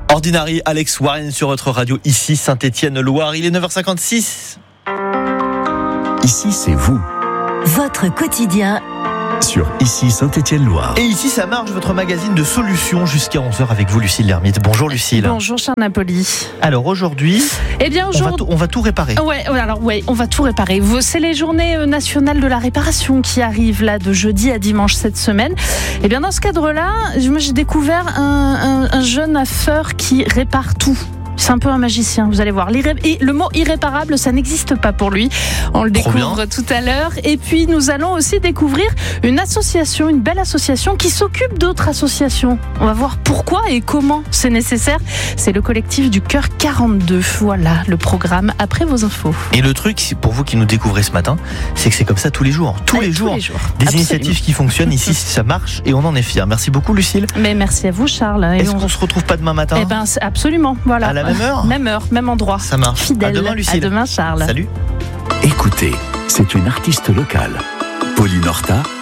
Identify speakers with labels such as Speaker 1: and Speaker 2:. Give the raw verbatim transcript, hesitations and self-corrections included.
Speaker 1: Ordinary, Alex Warren sur votre radio, ici Saint-Étienne-Loire. Il est neuf heures cinquante-six.
Speaker 2: Ici, c'est vous.
Speaker 3: Votre quotidien
Speaker 2: Sur Ici Saint-Étienne-Loire.
Speaker 1: Et ici, ça marche, votre magazine de solutions jusqu'à onze heures avec vous, Lucille Lermite. Bonjour, Lucille.
Speaker 4: Bonjour, Charles Napoli.
Speaker 1: Alors aujourd'hui,
Speaker 4: Eh bien,
Speaker 1: on va,
Speaker 4: aujourd'hui.
Speaker 1: tout, on va tout réparer.
Speaker 4: Ouais, alors ouais, on va tout réparer. C'est les journées nationales de la réparation qui arrivent là de jeudi à dimanche cette semaine. Et bien dans ce cadre-là, moi j'ai découvert un, un, un jeune affeur qui répare tout. C'est un peu un magicien, vous allez voir. Et le mot irréparable, ça n'existe pas pour lui. On le
Speaker 1: Trop
Speaker 4: découvre
Speaker 1: bien.
Speaker 4: tout à l'heure. Et puis nous allons aussi découvrir une association, une belle association qui s'occupe d'autres associations. On va voir pourquoi et comment c'est nécessaire. C'est le collectif du Cœur quarante-deux. Voilà le programme après vos infos.
Speaker 1: Et le truc, pour vous qui nous découvrez ce matin, c'est que c'est comme ça tous les jours. Tous
Speaker 4: Allez,
Speaker 1: les jours.
Speaker 4: tous les jours.
Speaker 1: Des
Speaker 4: Absolument.
Speaker 1: initiatives qui fonctionnent. Ici, ça marche et on en est fiers. Merci beaucoup, Lucille.
Speaker 4: Mais merci à vous, Charles. Et
Speaker 1: Est-ce
Speaker 4: on-
Speaker 1: qu'on se retrouve pas demain matin
Speaker 4: Eh ben, c'est absolument. Voilà.
Speaker 1: à la même heure?
Speaker 4: Même heure, même endroit.
Speaker 1: Ça marche.
Speaker 4: Fidèle.
Speaker 1: À demain, Lucille.
Speaker 4: À demain, Charles.
Speaker 1: Salut.
Speaker 2: Écoutez, c'est une artiste locale. Pauline Horta,